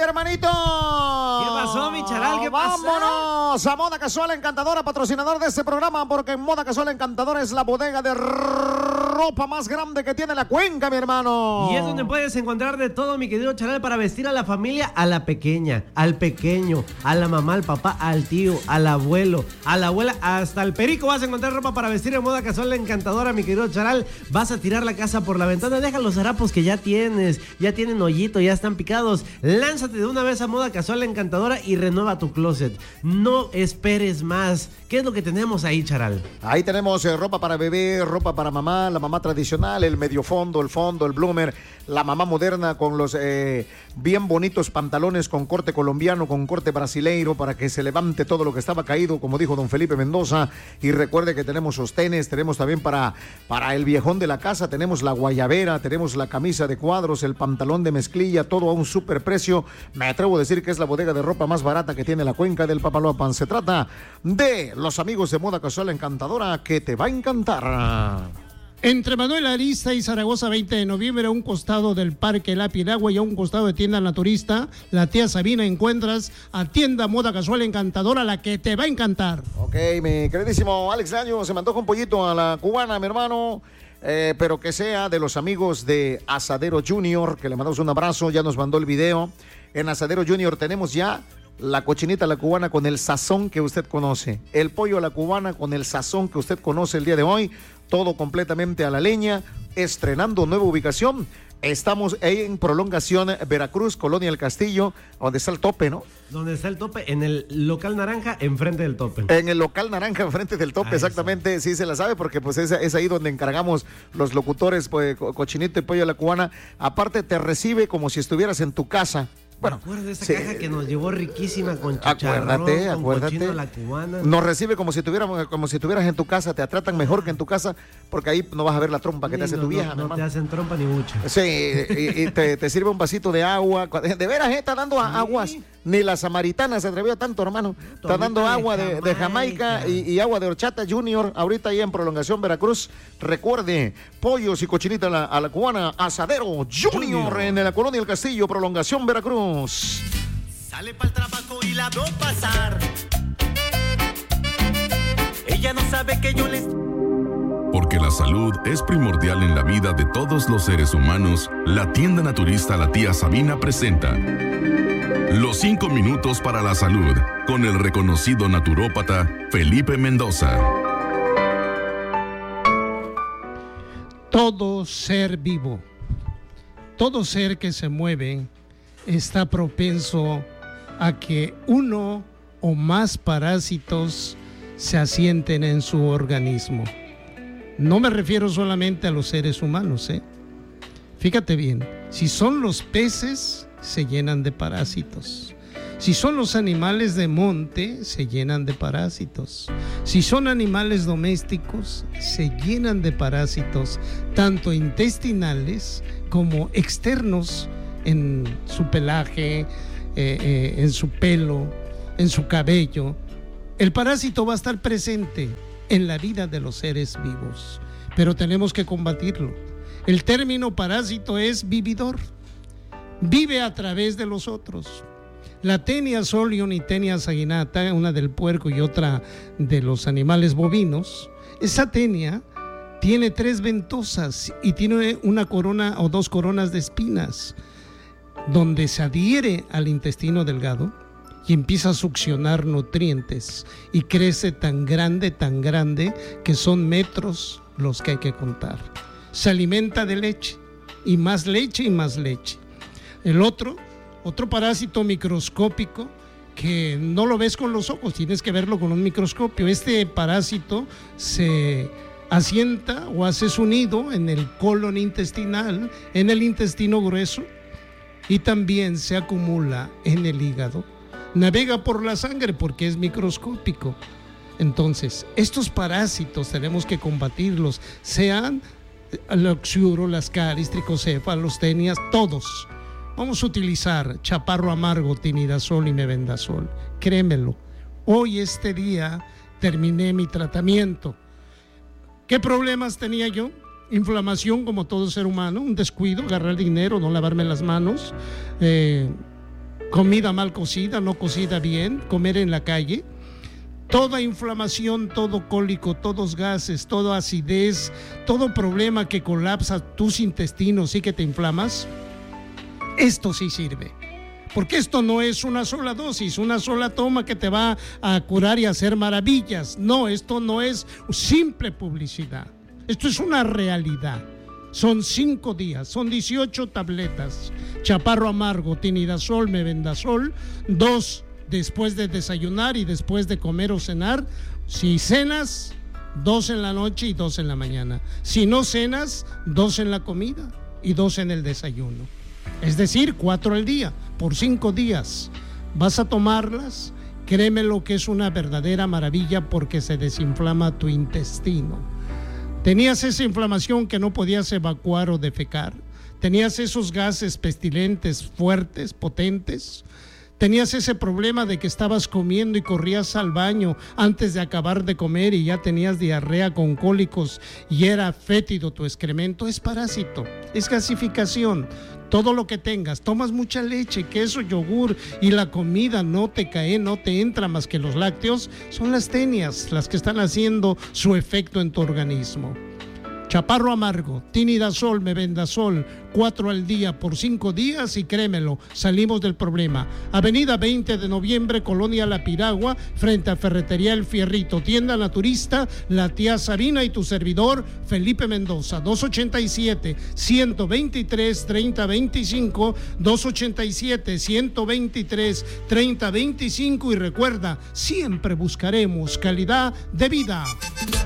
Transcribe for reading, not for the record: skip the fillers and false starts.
hermanito. ¿Qué pasó, mi charal? ¿Qué pasó? Vámonos a Moda Casual Encantadora, patrocinador de este programa, porque Moda Casual Encantadora es la bodega de ropa más grande que tiene la cuenca, mi hermano. Y es donde puedes encontrar de todo, mi querido charal, para vestir a la familia, a la pequeña, al pequeño, a la mamá, al papá, al tío, al abuelo, a la abuela, hasta el perico. Vas a encontrar ropa para vestir en Moda Casual Encantadora, mi querido charal. Vas a tirar la casa por la ventana, deja los harapos que ya tienes, ya tienen hoyito, ya están picados. Lánzate de una vez a Moda Casual Encantadora y renueva tu closet. No esperes más. ¿Qué es lo que tenemos ahí, charal? Ahí tenemos ropa para bebé, ropa para mamá, la mamá tradicional, el medio fondo, el bloomer, la mamá moderna con los bien bonitos pantalones con corte colombiano, con corte brasileiro, para que se levante todo lo que estaba caído, como dijo don Felipe Mendoza. Y recuerde que tenemos sostenes, tenemos también para el viejón de la casa, tenemos la guayabera, tenemos la camisa de cuadros, el pantalón de mezclilla, todo a un super precio. Me atrevo a decir que es la bodega de ropa más barata que tiene la cuenca del Papaloapan. Se trata de los amigos de Moda Casual Encantadora, que te va a encantar. Entre Manuel Arista y Zaragoza, 20 de noviembre, a un costado del Parque La Piragua y a un costado de Tienda Naturista, la tía Sabina, encuentras a Tienda Moda Casual Encantadora, la que te va a encantar. Ok, mi queridísimo Alex Daño, se me antoja un pollito a la cubana, mi hermano. Pero que sea de los amigos de Asadero Junior, que le mandamos un abrazo, ya nos mandó el video. En Asadero Junior tenemos ya la cochinita a la cubana con el sazón que usted conoce, el pollo a la cubana con el sazón que usted conoce el día de hoy, todo completamente a la leña, estrenando nueva ubicación. Estamos en Prolongación Veracruz, Colonia El Castillo, donde está el tope, ¿no? Donde está el tope, en el local naranja, enfrente del tope. En el local naranja, enfrente del tope, exactamente. Sí se la sabe, porque pues es ahí donde encargamos los locutores, pues, cochinito y pollo a la cubana. Aparte te recibe como si estuvieras en tu casa. Bueno, me acuerdo de esa caja que nos llevó riquísima con chicharrón, con cochino a la cubana. Nos recibe como si estuvieras en tu casa, te tratan mejor que en tu casa, porque ahí no vas a ver la trompa que te hace tu vieja. No te hacen trompa ni mucho. Sí, y te sirve un vasito de agua. De veras, está dando aguas. Ni la samaritana se atrevió tanto, hermano. Está dando agua de Jamaica y agua de horchata Junior, ahorita ahí en Prolongación Veracruz. Recuerde, pollos y cochinita a la cubana, Asadero Junior en la Colonia El Castillo, Prolongación Veracruz. Sale para el trabajo y la veo pasar. Ella no sabe que yo les... Porque la salud es primordial en la vida de todos los seres humanos, la tienda naturista La Tía Sabina presenta Los 5 minutos para la salud, con el reconocido naturópata Felipe Mendoza. Todo ser vivo, todo ser que se mueve, está propenso a que uno o más parásitos se asienten en su organismo. No me refiero solamente a los seres humanos, Fíjate bien, si son los peces, se llenan de parásitos. Si son los animales de monte, se llenan de parásitos. Si son animales domésticos, se llenan de parásitos, tanto intestinales como externos, en su pelaje, en su pelo, en su cabello. El parásito va a estar presente en la vida de los seres vivos, pero tenemos que combatirlo. El término parásito es vividor. Vive a través de los otros. La Taenia solium y Taenia saginata, una del puerco y otra de los animales bovinos, esa Taenia tiene 3 ventosas y tiene una corona o 2 coronas de espinas, donde se adhiere al intestino delgado y empieza a succionar nutrientes y crece tan grande, que son metros los que hay que contar. Se alimenta de leche y más leche y más leche. El otro parásito microscópico que no lo ves con los ojos, tienes que verlo con un microscopio. Este parásito se asienta o hace su nido en el colon intestinal, en el intestino grueso, y también se acumula en el hígado. Navega por la sangre porque es microscópico. Entonces, estos parásitos tenemos que combatirlos, sean el oxiuro, las caries, tricocéfalos, tenias, todos. Vamos a utilizar chaparro amargo, tinidazol y mebendazol. Créemelo, hoy este día terminé mi tratamiento. ¿Qué problemas tenía yo? Inflamación, como todo ser humano, un descuido, agarrar dinero, no lavarme las manos, comida mal cocida, no cocida bien, comer en la calle. Toda inflamación, todo cólico, todos gases, toda acidez, todo problema que colapsa tus intestinos y que te inflamas, esto sí sirve. Porque esto no es una sola dosis, una sola toma que te va a curar y hacer maravillas. No, esto no es simple publicidad. Esto es una realidad. Son 5 días, son 18 tabletas. Chaparro amargo, tinidazol, mebendazol, 2 después de desayunar y después de comer o cenar. Si cenas, 2 en la noche y 2 en la mañana. Si no cenas, 2 en la comida y 2 en el desayuno. Es decir, 4 al día, por 5 días. Vas a tomarlas, créeme lo que es una verdadera maravilla porque se desinflama tu intestino. Tenías esa inflamación que no podías evacuar o defecar. Tenías esos gases pestilentes, fuertes, potentes. Tenías ese problema de que estabas comiendo y corrías al baño antes de acabar de comer y ya tenías diarrea con cólicos y era fétido tu excremento. Es parásito, es gasificación. Todo lo que tengas, tomas mucha leche, queso, yogur y la comida no te cae, no te entra más que los lácteos, son las tenias las que están haciendo su efecto en tu organismo. Chaparro amargo, tinidazol, mebendazol, 4 al día por 5 días y créemelo, salimos del problema. Avenida 20 de noviembre, Colonia La Piragua, frente a Ferretería El Fierrito, tienda naturista, la tía Sabina y tu servidor, Felipe Mendoza, 287-123-3025, 287-123-3025 y recuerda, siempre buscaremos calidad de vida.